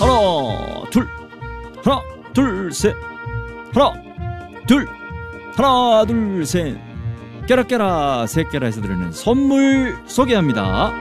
하나 둘 하나 둘 셋 하나 둘 하나 둘 셋 깨라깨라 셋깨라에서 드리는 선물 소개합니다.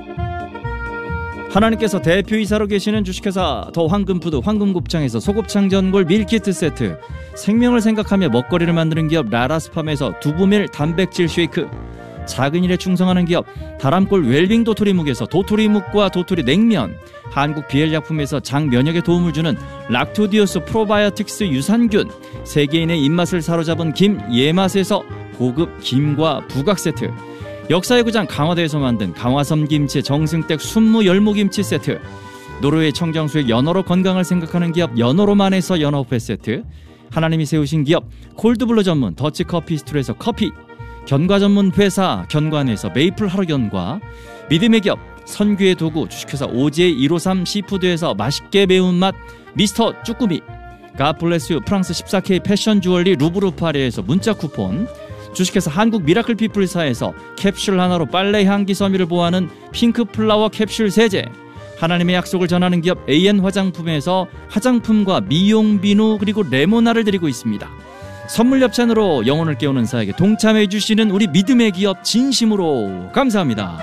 하나님께서 대표이사로 계시는 주식회사 더 황금푸드 황금곱창에서 소곱창 전골 밀키트 세트, 생명을 생각하며 먹거리를 만드는 기업 라라스팜에서 두부밀 단백질 쉐이크, 작은 일에 충성하는 기업 다람골 웰빙 도토리묵에서 도토리묵과 도토리 냉면, 한국 비엘약품에서 장 면역에 도움을 주는 락토디오스 프로바이오틱스 유산균, 세계인의 입맛을 사로잡은 김 예맛에서 고급 김과 부각 세트, 역사의 구장 강화도에서 만든 강화섬 김치 정승댁 순무 열무김치 세트, 노르웨이 청정수의 연어로 건강을 생각하는 기업 연어로만에서 연어회 세트, 하나님이 세우신 기업 콜드블루 전문 더치커피스트로에서 커피, 견과 전문 회사 견관에서 메이플 하루견과, 믿음의 기업 선규의 도구 주식회사 오지의 153 시푸드에서 맛있게 매운맛 미스터 쭈꾸미, 갓블레스 프랑스 14K 패션 주얼리 루브르파리에서 문자 쿠폰, 주식회사 한국 미라클 피플사에서 캡슐 하나로 빨래 향기 섬유를 보호하는 핑크 플라워 캡슐 세제, 하나님의 약속을 전하는 기업 AN 화장품에서 화장품과 미용 비누 그리고 레모나를 드리고 있습니다. 선물 협찬으로 영혼을 깨우는 사에게 동참해 주시는 우리 믿음의 기업 진심으로 감사합니다.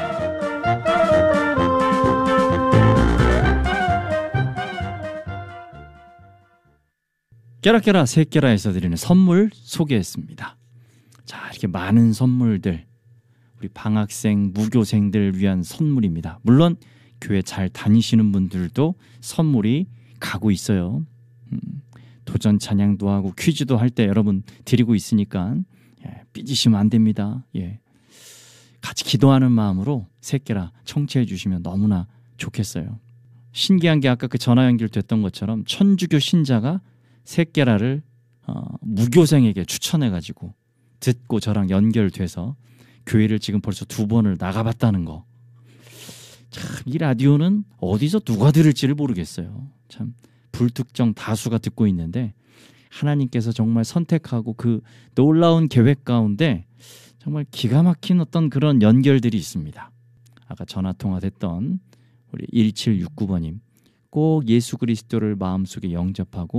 깨라깨라 셋깨라에서 드리는 선물 소개했습니다. 자, 이렇게 많은 선물들, 우리 방학생, 무교생들 위한 선물입니다. 물론 교회 잘 다니시는 분들도 선물이 가고 있어요. 도전 찬양도 하고 퀴즈도 할 때 여러분 드리고 있으니까 삐지시면 안 됩니다. 같이 기도하는 마음으로 셋깨라 청취해 주시면 너무나 좋겠어요. 신기한 게 아까 그 전화 연결됐던 것처럼 천주교 신자가 셋깨라를 무교생에게 추천해가지고 듣고 저랑 연결돼서 교회를 지금 벌써 2번을 나가봤다는 거. 참, 이 라디오는 어디서 누가 들을지를 모르겠어요. 참 불특정 다수가 듣고 있는데 하나님께서 정말 선택하고 그 놀라운 계획 가운데 정말 기가 막힌 어떤 그런 연결들이 있습니다. 아까 전화통화됐던 우리 1769번님 꼭 예수 그리스도를 마음속에 영접하고